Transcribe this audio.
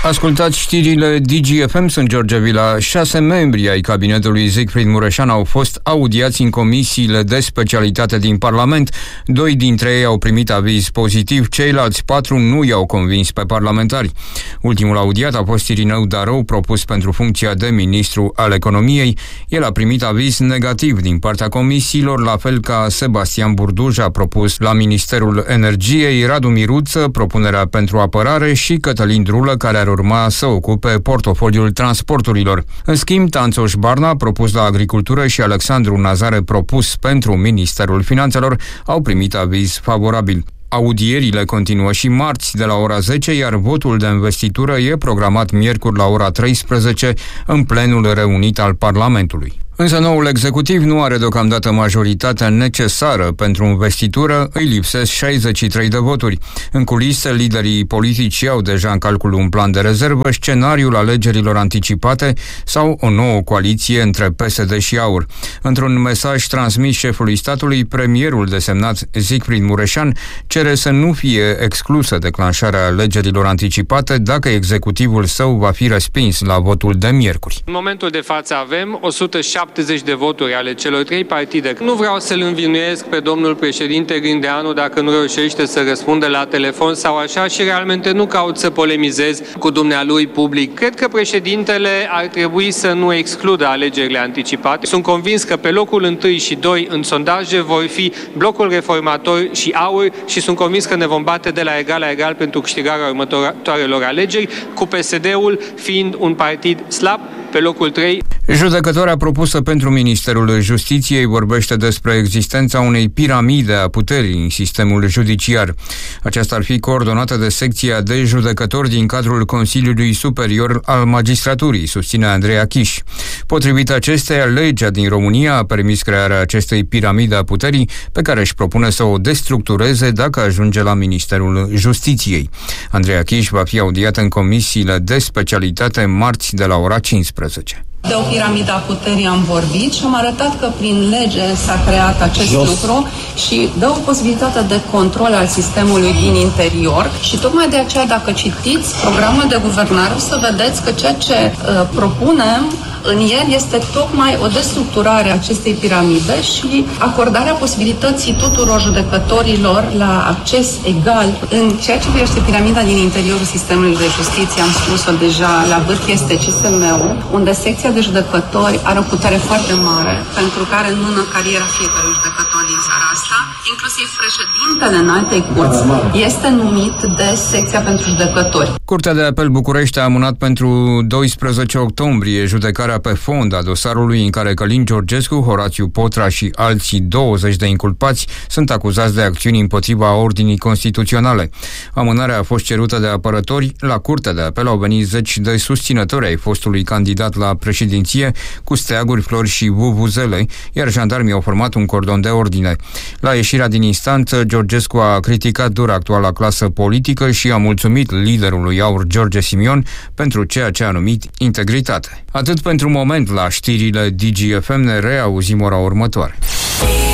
Ascultați știrile DGFM, sunt George Vila. 6 membri ai cabinetului Siegfried Mureșan au fost audiați în comisiile de specialitate din Parlament. 2 dintre ei au primit aviz pozitiv, ceilalți 4 nu i-au convins pe parlamentari. Ultimul audiat a fost Irineu Darău, propus pentru funcția de ministru al economiei. El a primit aviz negativ din partea comisiilor, la fel ca Sebastian Burduja, propus la Ministerul Energiei, Radu Miruță, propunerea pentru apărare, și Cătălin Drulă, care ar urma să ocupe portofoliul transporturilor. În schimb, Tanțoș Barna, propus la agricultură, și Alexandru Nazare, propus pentru Ministerul Finanțelor, au primit aviz favorabil. Audierile continuă și marți de la ora 10, iar votul de investitură e programat miercuri la ora 13 în plenul reunit al Parlamentului. Însă noul executiv nu are deocamdată majoritatea necesară pentru investitură, îi lipsesc 63 de voturi. În culise, liderii politici iau deja în calcul un plan de rezervă, scenariul alegerilor anticipate sau o nouă coaliție între PSD și AUR. Într-un mesaj transmis șefului statului, premierul desemnat Siegfried Mureșan cere să nu fie exclusă declanșarea alegerilor anticipate dacă executivul său va fi respins la votul de miercuri. În momentul de față avem 170 de voturi ale celor 3 partide. Nu vreau să-l învinuiesc pe domnul președinte Grindeanu dacă nu reușește să răspundă la telefon sau așa, și realmente nu caut să polemizez cu dumnealui public. Cred că președintele ar trebui să nu excludă alegerile anticipate. Sunt convins că pe locul 1 și 2 în sondaje vor fi Blocul Reformator și AUR și sunt convins că ne vom bate de la egal la egal pentru câștigarea următoarelor alegeri, cu PSD-ul fiind un partid slab pe locul 3. Judecătoarea propusă pentru Ministerul Justiției vorbește despre existența unei piramide a puterii în sistemul judiciar. Aceasta ar fi coordonată de secția de judecători din cadrul Consiliului Superior al Magistraturii, susține Andreea Chiș. Potrivit acesteia, legea din România a permis crearea acestei piramide a puterii, pe care își propune să o destructureze dacă ajunge la Ministerul Justiției. Andreea Chiș va fi audiată în comisiile de specialitate marți de la ora 15. De o piramidă a puterii am vorbit și am arătat că prin lege s-a creat acest lucru și dă o posibilitate de control al sistemului din interior și tocmai de aceea, dacă citiți programul de guvernare, o să vedeți că ceea ce propunem în el este tocmai o destructurare a acestei piramide și acordarea posibilității tuturor judecătorilor la acces egal. În ceea ce privește piramida din interiorul sistemului de justiție, am spus-o deja, la vârf este CSM-ul, unde secția de judecători are o putere foarte mare, pentru care în mână cariera fiecărui judecător din țara asta, inclusiv președintele Înaltei Curți este numit de secția pentru judecători. Curtea de Apel București a amânat pentru 12 octombrie judecarea pe fond a dosarului în care Călin Georgescu, Horațiu Potra și alții 20 de inculpați sunt acuzați de acțiuni împotriva ordinii constituționale. Amânarea a fost cerută de apărători. La Curtea de Apel au venit zeci de susținători ai fostului candidat la președinție cu steaguri, flori și vuvuzele, iar jandarmii au format un cordon de ordine. La ieșirea din instanță, Georgescu a criticat dur actuala clasă politică și a mulțumit liderului AUR, George Simion, pentru ceea ce a numit integritate. Atât pentru moment la știrile DGFM, ne reauzim ora următoare.